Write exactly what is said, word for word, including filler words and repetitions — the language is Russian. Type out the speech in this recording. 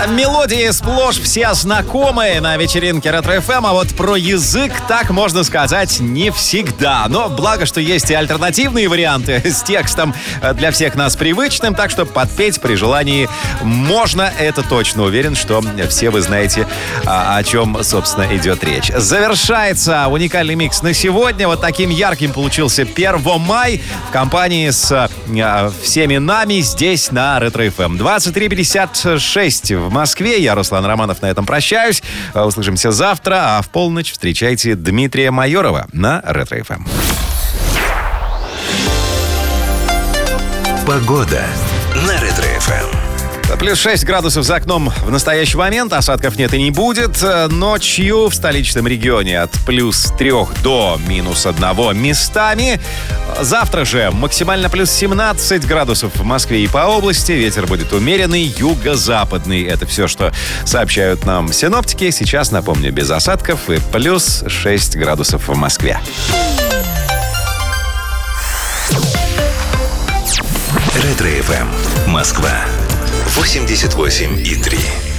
Мелодии сплошь все знакомые на вечеринке Ретро-эф эм, а вот про язык так можно сказать не всегда. Но благо, что есть и альтернативные варианты с текстом для всех нас привычным, так что подпеть при желании можно, это точно. Уверен, что все вы знаете, о чем, собственно, идет речь. Завершается уникальный микс на сегодня. Вот таким ярким получился Первомай в компании с всеми нами здесь на Ретро-эф эм. двадцать три пятьдесят шесть в Москве. Я, Руслан Романов, на этом прощаюсь. Услышимся завтра, а в полночь встречайте Дмитрия Майорова на Ретро-эф эм. Погода на Ретро-эф эм. Плюс шесть градусов за окном в настоящий момент. Осадков нет и не будет. Ночью в столичном регионе от плюс трех до минус одного местами. Завтра же максимально плюс семнадцать градусов в Москве и по области. Ветер будет умеренный, юго-западный. Это все, что сообщают нам синоптики. Сейчас, напомню, без осадков и плюс шесть градусов в Москве. Ретро-эф эм. Москва. восемьдесят восемь и три.